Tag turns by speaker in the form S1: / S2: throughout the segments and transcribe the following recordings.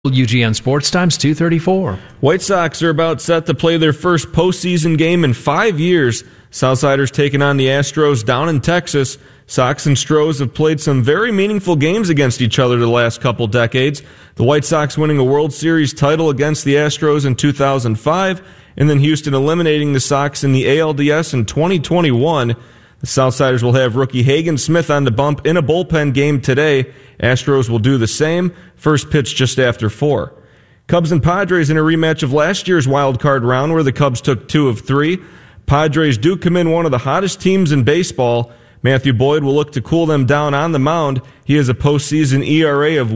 S1: UGN Sports Times 2:34.
S2: White Sox are about set to play their first postseason game in 5 years. Southsiders taking on the Astros down in Texas. Sox and Stros have played some very meaningful games against each other the last couple decades. The White Sox winning a World Series title against the Astros in 2005, and then Houston eliminating the Sox in the ALDS in 2021. The Southsiders will have rookie Hagen Smith on the bump in a bullpen game today. Astros will do the same. First pitch just after 4. Cubs and Padres in a rematch of last year's wild card round where the Cubs took 2 of 3. Padres do come in one of the hottest teams in baseball. Matthew Boyd will look to cool them down on the mound. He has a postseason ERA of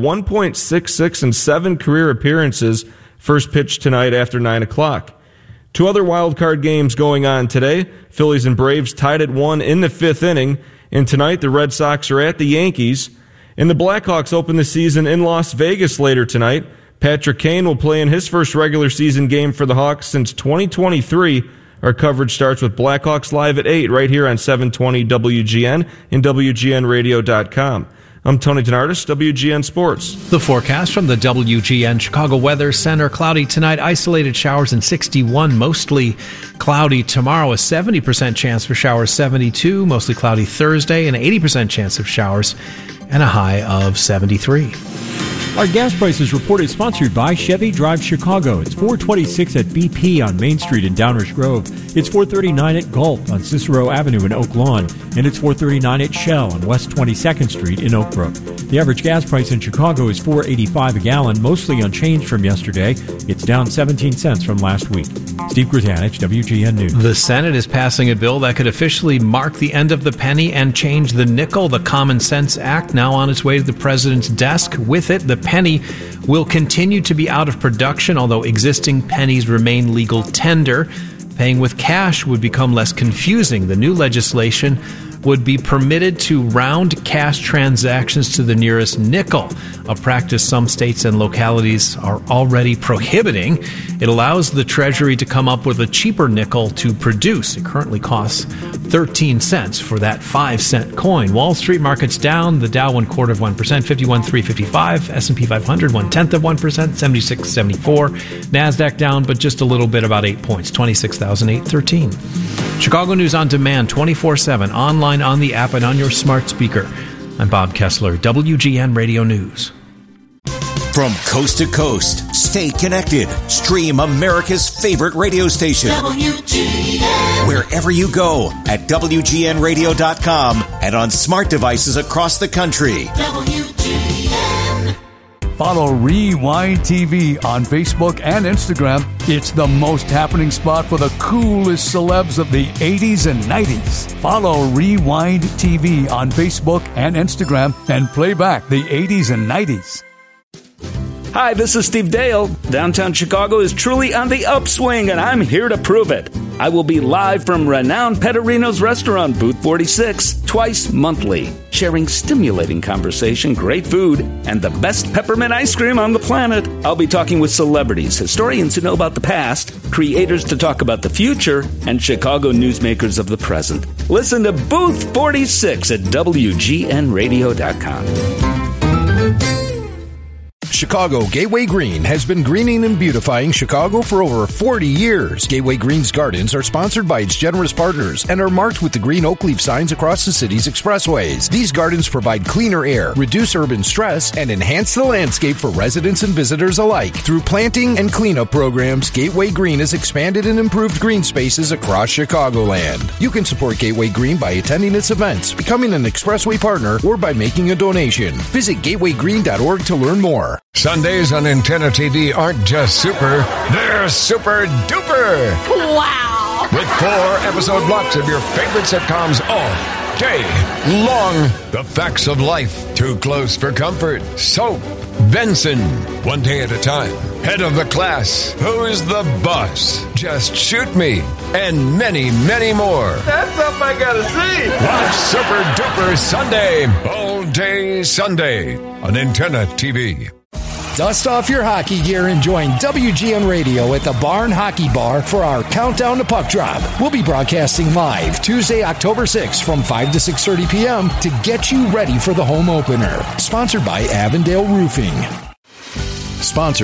S2: 1.66 and 7 career appearances. First pitch tonight after 9 o'clock. 2 other wild card games going on today. Phillies and Braves tied at 1 in the 5th inning. And tonight the Red Sox are at the Yankees. And the Blackhawks open the season in Las Vegas later tonight. Patrick Kane will play in his first regular season game for the Hawks since 2023. Our coverage starts with Blackhawks Live at 8 right here on 720 WGN and WGNradio.com. I'm Tony Donardis, WGN Sports.
S1: The forecast from the WGN Chicago Weather Center. Cloudy tonight, isolated showers in 61, mostly cloudy tomorrow. A 70% chance for showers, 72, mostly cloudy Thursday, and an 80% chance of showers, and a high of 73.
S3: Our gas prices report is sponsored by Chevy Drive Chicago. It's $4.26 at BP on Main Street in Downers Grove. It's $4.39 at Gulf on Cicero Avenue in Oak Lawn. And it's $4.39 at Shell on West 22nd Street in Oak Brook. The average gas price in Chicago is $4.85 a gallon, mostly unchanged from yesterday. It's down 17 cents from last week. Steve Gratanich, WGN News.
S1: The Senate is passing a bill that could officially mark the end of the penny and change the nickel. The Common Sense Act now on its way to the president's desk. With it, the penny will continue to be out of production, although existing pennies remain legal tender. Paying with cash would become less confusing. The new legislation would be permitted to round cash transactions to the nearest nickel, a practice some states and localities are already prohibiting. It allows the Treasury to come up with a cheaper nickel to produce. It currently costs 13 cents for that 5-cent coin. Wall Street markets down, the Dow 0.25%, 51,355, S&P 500 0.1%, 76,74. NASDAQ down, but just a little bit, about 8 points, 26,813. Chicago News on demand, 24/7, online, on the app, and on your smart speaker. I'm Bob Kessler, WGN Radio News.
S4: From coast to coast, stay connected. Stream America's favorite radio station. WGN. Wherever you go at WGNradio.com and on smart devices across the country. WGN.
S5: Follow Rewind TV on Facebook and Instagram. It's the most happening spot for the coolest celebs of the 80s and 90s. Follow Rewind TV on Facebook and Instagram and play back the 80s and 90s.
S6: Hi, this is Steve Dale. Downtown Chicago is truly on the upswing, and I'm here to prove it. I will be live from renowned Pettorino's restaurant, Booth 46, twice monthly, sharing stimulating conversation, great food, and the best peppermint ice cream on the planet. I'll be talking with celebrities, historians who know about the past, creators to talk about the future, and Chicago newsmakers of the present. Listen to Booth 46 at WGNradio.com.
S7: Chicago Gateway Green has been greening and beautifying Chicago for over 40 years. Gateway Green's gardens are sponsored by its generous partners and are marked with the green oak leaf signs across the city's expressways. These gardens provide cleaner air, reduce urban stress, and enhance the landscape for residents and visitors alike. Through planting and cleanup programs, Gateway Green has expanded and improved green spaces across Chicagoland. You can support Gateway Green by attending its events, becoming an expressway partner, or by making a donation. Visit gatewaygreen.org to learn more.
S8: Sundays on Antenna TV aren't just super, they're super duper.
S9: Wow.
S8: With 4 episode blocks of your favorite sitcoms all day long. The Facts of Life, Too Close for Comfort, Soap, Benson, One Day at a Time, Head of the Class, Who's the Boss, Just Shoot Me, and many, many more.
S10: That's something I gotta see.
S8: Watch Super Duper Sunday, all day Sunday on Antenna TV.
S11: Dust off your hockey gear and join WGN Radio at the Barn Hockey Bar for our Countdown to Puck Drop. We'll be broadcasting live Tuesday, October 6th from 5 to 6:30 p.m. to get you ready for the home opener. Sponsored by Avondale Roofing.
S7: sponsor